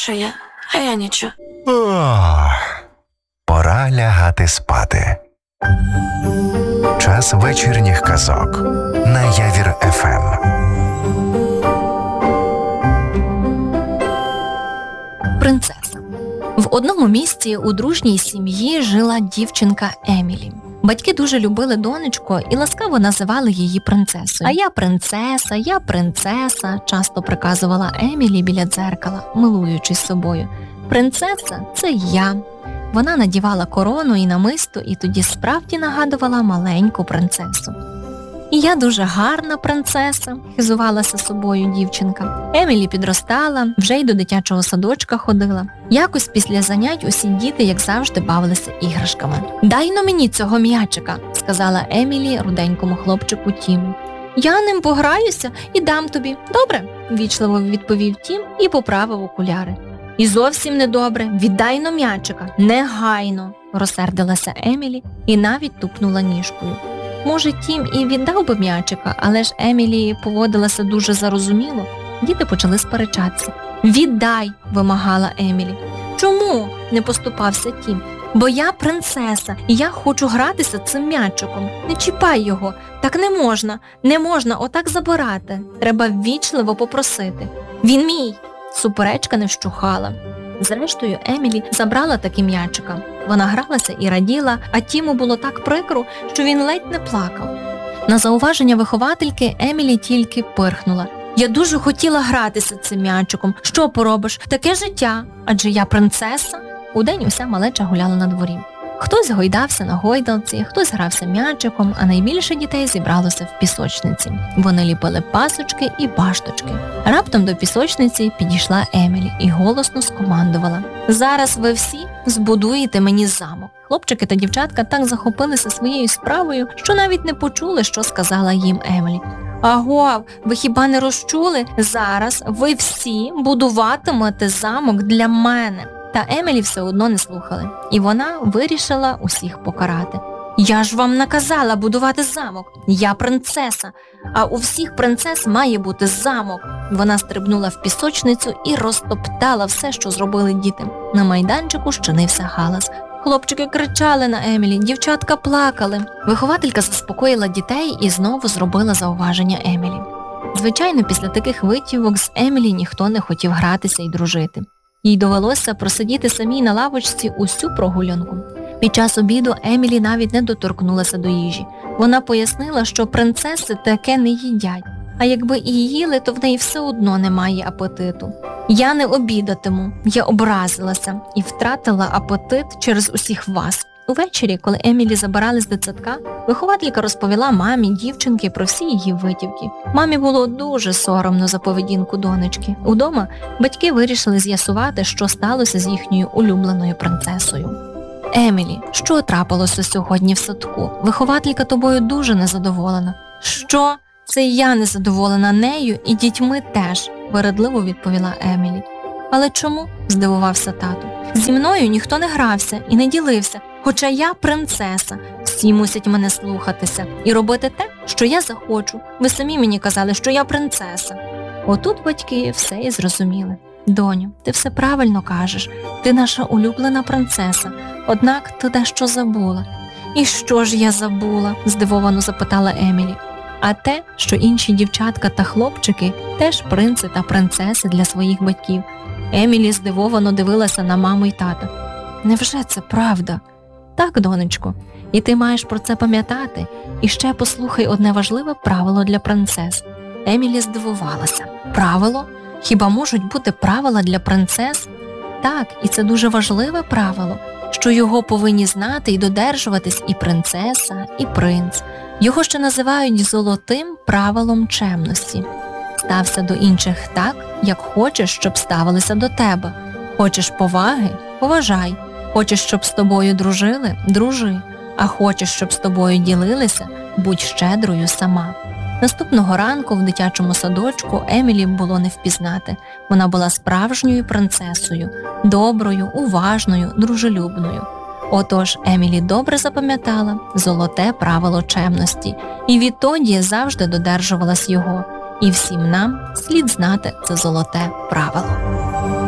м'якшає, а я нічого. Пора лягати спати. Час вечірніх казок на Явір ФМ. Принцеса. В одному місті у дружній сім'ї жила дівчинка Емілі. Батьки дуже любили донечку і ласкаво називали її принцесою. Я принцеса, часто приказувала Емілі біля дзеркала, милуючись собою. Принцеса – це я. Вона надівала корону і намисто, і тоді справді нагадувала маленьку принцесу. І я дуже гарна принцеса, хизувалася собою дівчинка. Емілі підростала, вже й до дитячого садочка ходила. Якось після занять усі діти, як завжди, бавилися іграшками. «Дай-но мені цього м'ячика», – сказала Емілі руденькому хлопчику Тіму. «Я ним пограюся і дам тобі». «Добре», – ввічливо відповів Тім і поправив окуляри. «І зовсім не добре. Віддай-но м'ячика. Негайно», – розсердилася Емілі і навіть тупнула ніжкою. Може, Тім і віддав би м'ячика, але ж Емілі поводилася дуже зарозуміло. Діти почали сперечатися. «Віддай!» – вимагала Емілі. «Чому?» – не поступався Тім. «Бо я принцеса, і я хочу гратися цим м'ячиком. Не чіпай його. Так не можна отак забирати. Треба ввічливо попросити. Він мій!» Суперечка не вщухала. Зрештою, Емілі забрала таки м'ячика. Вона гралася і раділа, а Тіму було так прикро, що він ледь не плакав. На зауваження виховательки Емілі тільки пирхнула. «Я дуже хотіла гратися цим м'ячиком. Що поробиш? Таке життя. Адже я принцеса». Удень уся малеча гуляла на дворі. Хтось гойдався на гойдалці, хтось грався м'ячиком, а найбільше дітей зібралося в пісочниці. Вони ліпили пасочки і башточки. Раптом до пісочниці підійшла Емілі і голосно скомандувала. «Зараз ви всі збудуєте мені замок». Хлопчики та дівчатка так захопилися своєю справою, що навіть не почули, що сказала їм Емілі. «Агов, ви хіба не розчули? Зараз ви всі будуватимете замок для мене». Та Емілі все одно не слухали, і вона вирішила усіх покарати. «Я ж вам наказала будувати замок. Я принцеса, а у всіх принцес має бути замок». Вона стрибнула в пісочницю і розтоптала все, що зробили діти. На майданчику щинився галас. Хлопчики кричали на Емілі, дівчатка плакали. Вихователька заспокоїла дітей і знову зробила зауваження Емілі. Звичайно, після таких витівок з Емілі ніхто не хотів гратися і дружити. Їй довелося просидіти самій на лавочці усю прогулянку. Під час обіду Емілі навіть не доторкнулася до їжі. Вона пояснила, що принцеси таке не їдять, а якби і їли, то в неї все одно немає апетиту. «Я не обідатиму, я образилася і втратила апетит через усіх вас». Увечері, коли Емілі забирали з дитсадка, вихователька розповіла мамі дівчинки про всі її витівки. Мамі було дуже соромно за поведінку донечки. Удома батьки вирішили з'ясувати, що сталося з їхньою улюбленою принцесою. «Емілі, що трапилося сьогодні в садку? Вихователька тобою дуже незадоволена». «Що? Це я незадоволена нею і дітьми теж», – вередливо відповіла Емілі. «Але чому?» – здивувався тато. «Зі мною ніхто не грався і не ділився. Хоча я принцеса, всі мусять мене слухатися і робити те, що я захочу. Ви самі мені казали, що я принцеса». Отут батьки все і зрозуміли. «Доню, ти все правильно кажеш. Ти наша улюблена принцеса. Однак ти дещо забула». «І що ж я забула?» – здивовано запитала Емілі. «А те, що інші дівчатка та хлопчики теж принци та принцеси для своїх батьків». Емілі здивовано дивилася на маму й тата. «Невже це правда?» «Так, донечко, і ти маєш про це пам'ятати. І ще послухай одне важливе правило для принцес». Емілі здивувалася. «Правило? Хіба можуть бути правила для принцес?» «Так, і це дуже важливе правило, що його повинні знати і додержуватись і принцеса, і принц. Його ще називають золотим правилом чемності. Стався до інших так, як хочеш, щоб ставилися до тебе. Хочеш поваги – поважай. Хочеш, щоб з тобою дружили – дружи. А хочеш, щоб з тобою ділилися – будь щедрою сама». Наступного ранку в дитячому садочку Емілі було не впізнати. Вона була справжньою принцесою, доброю, уважною, дружелюбною. Отож, Емілі добре запам'ятала золоте правило чемності і відтоді завжди додержувалась його. І всім нам слід знати це золоте правило.